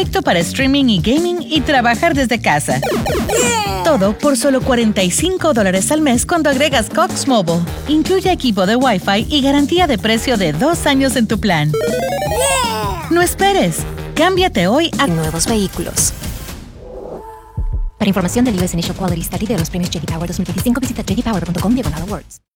perfecto para streaming y gaming y trabajar desde casa. Todo por solo $45 al mes cuando agregas Cox Mobile. Incluye equipo de Wi-Fi y garantía de precio de 2 años en tu plan. No esperes. Cámbiate hoy a nuevos vehículos. Para información del US Initial Quality Study de los premios J.D. Power 2025, visita jdpower.com/awards.